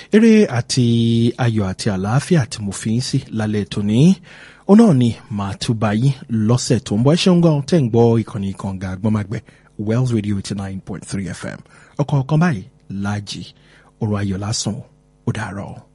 eré àti ayọ̀ àti àlàáfíà tí mo fi ń sí lálẹ́ tòní ó náà ni màá tún bá yín lọ́sẹ̀ tó ń bọ̀. ẹ ṣeun gan tẹ́ ń gbọ́ ìkànnì kànga àgbọ́nmágbẹ́ Wells Radio 89.3 FM ọ̀kọ̀ọ̀kan báyìí láàjì ọ̀rọ̀ ayọ̀ lásán ó dàárọ̀.